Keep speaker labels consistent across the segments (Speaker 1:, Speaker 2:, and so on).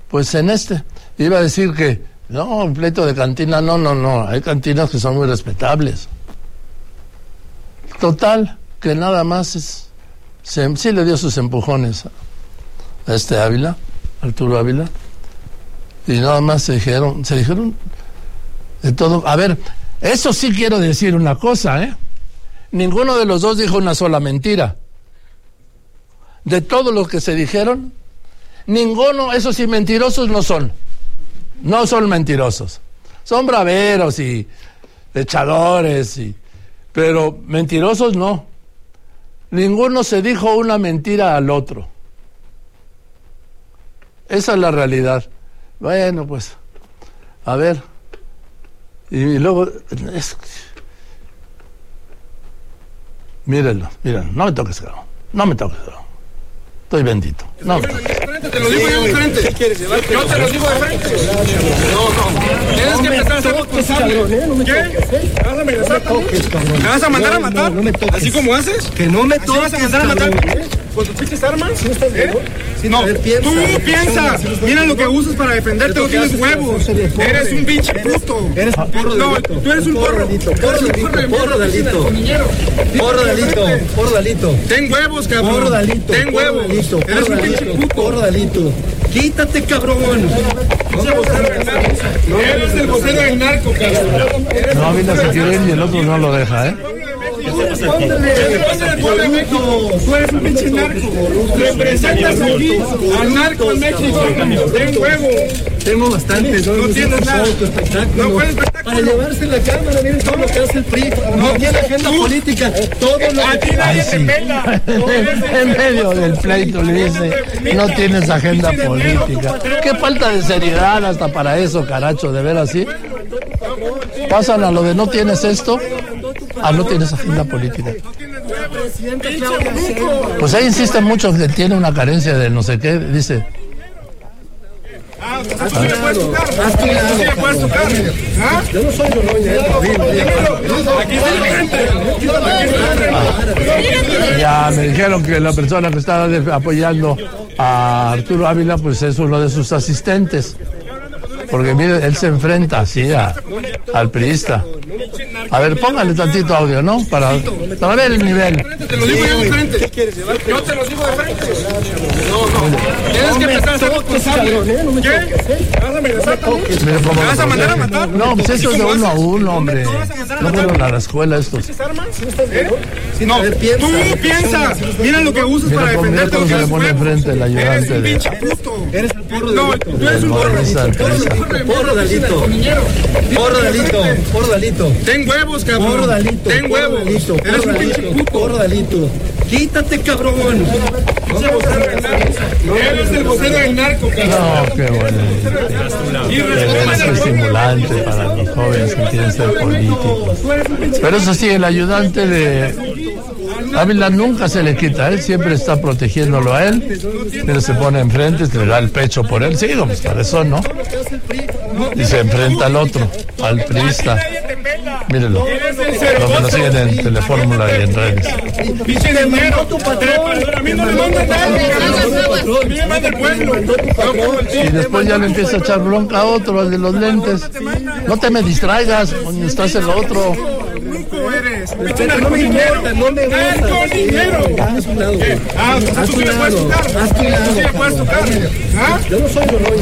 Speaker 1: Pues en iba a decir que, no, un pleito de cantina, no, hay cantinas que son muy respetables. Total, que nada más sí le dio sus empujones a Ávila, Arturo Ávila, y nada más se dijeron de todo. A ver, eso sí quiero decir una cosa, ninguno de los dos dijo una sola mentira. De todo lo que se dijeron, ninguno, esos sí mentirosos no son mentirosos, son braveros y echadores, pero mentirosos no. Ninguno se dijo una mentira al otro. Esa es la realidad. Bueno, pues, a ver, y luego, mírenlo, no me toques, cabrón, estoy bendito. No,
Speaker 2: te lo digo yo de frente. ¿Qué quieres llevar? Yo te lo digo de frente. No. Tienes que empezar a ser responsable. ¿Qué? ¿Me vas a amenazar también? ¿Me vas a mandar a matar? ¿Así como haces?
Speaker 3: Que no me toques.
Speaker 2: ¿Vas a mandar a matar? ¿Con tus pinches armas? No, tú piensas. Mira lo que usas para defenderte, no tienes huevos. Eres un pinche puto.
Speaker 3: Eres un porro delito.
Speaker 2: No, tú eres un porro.
Speaker 3: Porro delito.
Speaker 2: Ten huevos, cabrón. Ten huevos. Eres un pinche puto.
Speaker 3: Porro delito. Quítate, cabrón.
Speaker 2: Eres el vocero del narco, cabrón.
Speaker 1: No, Ávila se quiere ir y el otro no lo deja,
Speaker 2: Tú eres un pinche narco. Representas aquí al narco en México. Ten huevo.
Speaker 3: Tengo bastantes.
Speaker 2: No tienes nada. No puedes espectáculo.
Speaker 3: Para llevarse la cámara, miren todo lo que hace el PRI. No tiene agenda política. Todo lo
Speaker 2: a ti nadie te pela.
Speaker 1: En medio del pleito le dice, no tienes agenda política. Qué falta de seriedad hasta para eso, caracho, de ver así. Pasan a lo de no tienes esto, a no tienes agenda política. Pues ahí insisten mucho que tiene una carencia de no sé qué, dice.
Speaker 3: Yo no soy
Speaker 1: Ya me dijeron que la persona que estaba apoyando a Arturo Ávila pues es uno de sus asistentes, porque mire, él se enfrenta así al priista. A ver, póngale tantito audio, ¿no? Para ver el nivel.
Speaker 2: Te lo digo yo de frente. ¿Qué quieres llevar? Yo te lo digo de frente. No. Tienes que empezar a ser responsable. ¿Qué? ¿Me vas a amenazar también? ¿Me vas a mandar a matar?
Speaker 1: No, pues eso es de uno a uno, hombre. No fueron a la escuela estos.
Speaker 2: No, tú piensas. Mira lo que usas para defenderte.
Speaker 1: Cómo se le pone enfrente el ayudante de...
Speaker 3: Eres el porro delito.
Speaker 2: No, tú eres un
Speaker 3: Porro delito.
Speaker 2: Ten huevos, cabrón. Ten huevos. Eres un pinche puto.
Speaker 3: Porro delito. Quítate, cabrón.
Speaker 2: Eres el vocero del narco, cabrón.
Speaker 1: No, qué bueno. Es estimulante para los jóvenes que quieren ser políticos. Pero eso sí, el ayudante de Ávila nunca se le quita, él siempre está protegiéndolo a él, él se pone enfrente, le da el pecho por él, sí, pues para eso, ¿no? Y se enfrenta al otro, al priista. Mírenlo, lo que nos siguen en Telefórmula y en redes.
Speaker 2: Pinche dinero, tu patrón. A mí no me manda nada. A mí me manda el pueblo.
Speaker 1: Y después ya le empieza a echar bronca a otro, al de los lentes. No te me distraigas, coño, estás el otro.
Speaker 3: No me importa, no me gusta. Haz un lado.
Speaker 2: Tú sí le puedes tocar. Tú sí le puedes tocar.
Speaker 3: Yo no soy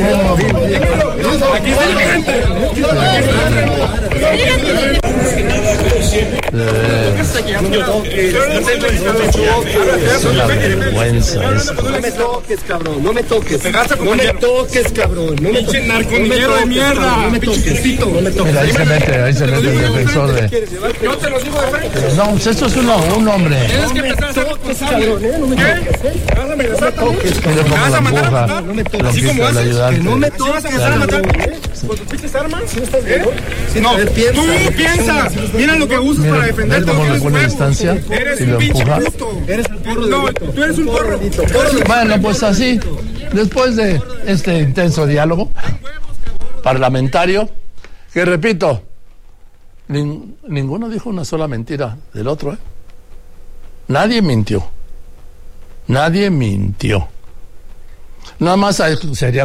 Speaker 2: Aquí está la gente.
Speaker 1: Es una vergüenza esto.
Speaker 3: No me toques, cabrón. No me toques, cabrón. No me
Speaker 2: pinche narconillero de mierda.
Speaker 3: No me toques.
Speaker 1: Mira, ahí se mete el defensor de...
Speaker 2: Yo te lo digo de frente.
Speaker 1: No, pues esto es uno a uno, hombre.
Speaker 2: Tienes que empezar a ser responsable. ¿Qué? ¿Me vas a amenazar también?
Speaker 1: Mira cómo lo empuja, lo quita el ayudante.
Speaker 3: No me
Speaker 2: ¿Tú vas a empezar a matar con tus pinches armas? No, tú piensas. Mira lo que usas para defenderte.
Speaker 1: Cómo le pone distancia y lo empuja.
Speaker 3: Eres el porro.
Speaker 2: No, tú eres un porro.
Speaker 1: Bueno, pues así, después de este intenso diálogo parlamentario, que repito, ninguno dijo una sola mentira del otro, Nadie mintió. Nada más sería